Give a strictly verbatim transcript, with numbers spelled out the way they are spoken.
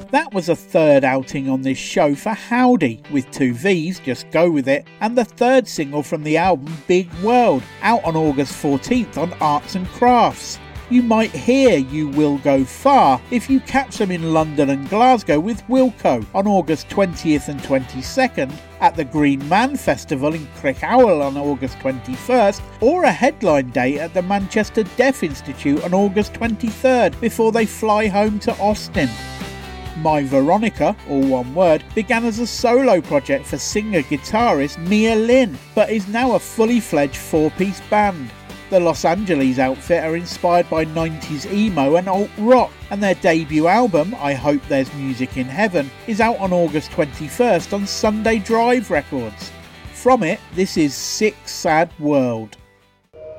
That was a third outing on this show for Howdy, with two V's, Just Go With It, and the third single from the album Big World, out on August fourteenth on Arts and Crafts. You might hear You Will Go Far if you catch them in London and Glasgow with Wilco on August twentieth and twenty-second, at the Green Man Festival in Crickhowell on August twenty-first, or a headline date at the Manchester Deaf Institute on August twenty-third before they fly home to Austin. My Veronica, all one word, began as a solo project for singer-guitarist Mia Lin, but is now a fully fledged four-piece band. The Los Angeles outfit are inspired by nineties emo and alt-rock, and their debut album, I Hope There's Music in Heaven, is out on August twenty-first on Sunday Drive Records. From it, this is Sick Sad World.